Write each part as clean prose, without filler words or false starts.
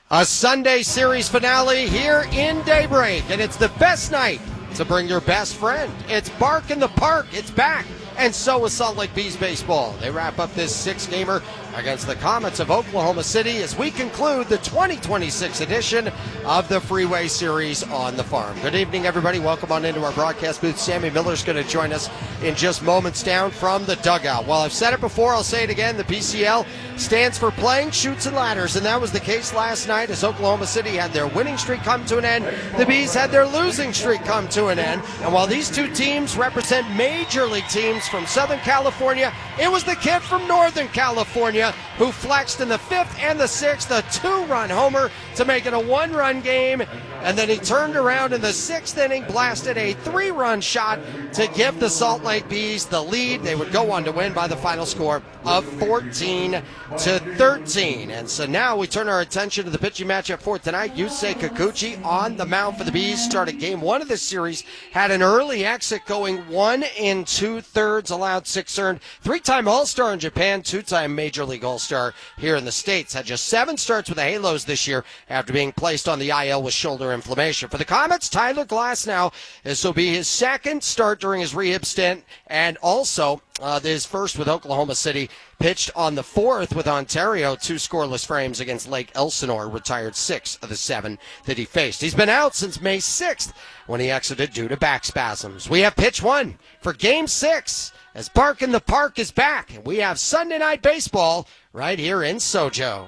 A Sunday series finale here in Daybreak, and it's the best night to bring your best friend. It's Bark in the Park. It's back, and so is Salt Lake Bees baseball. They wrap up this six-gamer against the Comets of Oklahoma City as we conclude the 2026 edition of the Freeway Series on the Farm. Good evening, everybody. Welcome on into our broadcast booth. Sammy Miller's going to join us in just moments down from the dugout. Well, I've said it before, I'll say it again. The PCL stands for Playing Chutes and Ladders, and that was the case last night as Oklahoma City had their winning streak come to an end. The Bees had their losing streak come to an end. And while these two teams represent major league teams from Southern California, it was the kid from Northern California who flexed in the fifth and the sixth, a two-run homer to make it a one-run game. And then he turned around in the sixth inning, blasted a three-run shot to give the Salt Lake Bees the lead. They would go on to win by the final score of 14-13. And so now we turn our attention to the pitching matchup for tonight. Yusei Kikuchi on the mound for the Bees. Started game one of this series. Had an early exit going 1 2/3, allowed 6 earned. Three-time All-Star in Japan, two-time Major League All-Star here in the States. Had just 7 starts with the Halos this year after being placed on the IL with shoulder inflammation. For the Comets, Tyler Glasnow, this will be his second start during his rehab stint, and also his first with Oklahoma City. Pitched on the 4th with Ontario, 2 scoreless frames against Lake Elsinore, retired 6 of the 7 that he faced. He's been out since May 6th when he exited due to back spasms. We have pitch 1 for Game 6 as Bark in the Park is back, and we have Sunday Night Baseball right here in Sojo.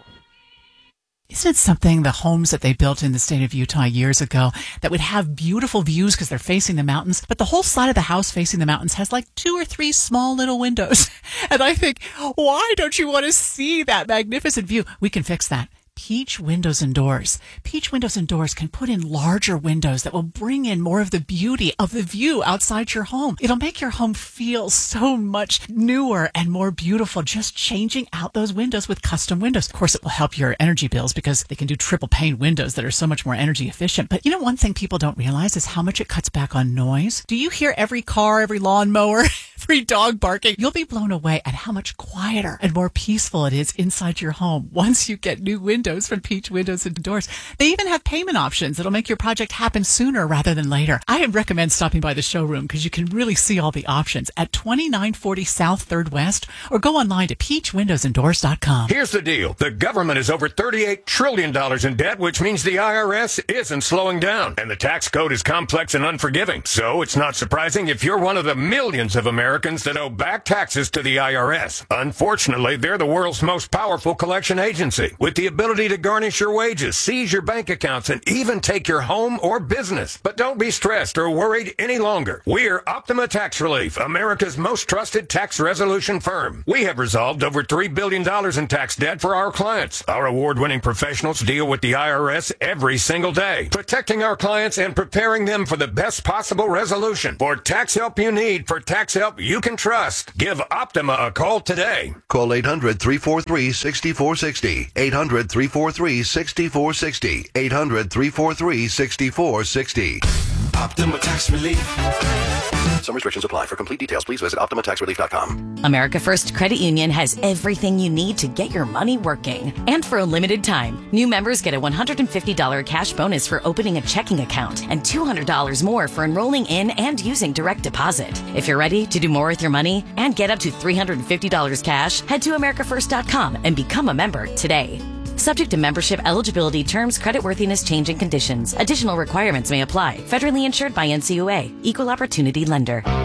Isn't it something, the homes that they built in the state of Utah years ago that would have beautiful views because they're facing the mountains, but the whole side of the house facing the mountains has like 2 or 3 small little windows. And I think, why don't you want to see that magnificent view? We can fix that. Peach Windows and Doors. Peach Windows and Doors can put in larger windows that will bring in more of the beauty of the view outside your home. It'll make your home feel so much newer and more beautiful just changing out those windows with custom windows. Of course, it will help your energy bills because they can do triple pane windows that are so much more energy efficient. But you know, one thing people don't realize is how much it cuts back on noise. Do you hear every car, every lawnmower, every dog barking? You'll be blown away at how much quieter and more peaceful it is inside your home once you get new windows from Peach Windows and Doors. They even have payment options that'll make your project happen sooner rather than later. I recommend stopping by the showroom because you can really see all the options at 2940 South 3rd West, or go online to peachwindowsanddoors.com. Here's the deal. The government is over $38 trillion in debt, which means the IRS isn't slowing down. And the tax code is complex and unforgiving. So it's not surprising if you're one of the millions of Americans that owe back taxes to the IRS. Unfortunately, they're the world's most powerful collection agency, with the ability to garnish your wages, seize your bank accounts, and even take your home or business. But don't be stressed or worried any longer. We're Optima Tax Relief, America's most trusted tax resolution firm. We have resolved over $3 billion in tax debt for our clients. Our award-winning professionals deal with the IRS every single day, protecting our clients and preparing them for the best possible resolution. For tax help you need, for tax help you can trust, give Optima a call today. Call 800-343-6460. 800-343-6460. 800-343-6460. Optima Tax Relief. Some restrictions apply. For complete details, please visit OptimaTaxRelief.com. America First Credit Union has everything you need to get your money working. And for a limited time, new members get a $150 cash bonus for opening a checking account and $200 more for enrolling in and using direct deposit. If you're ready to do more with your money and get up to $350 cash, head to AmericaFirst.com and become a member today. Subject to membership eligibility, terms, creditworthiness, change, and conditions. Additional requirements may apply. Federally insured by NCUA. Equal Opportunity Lender.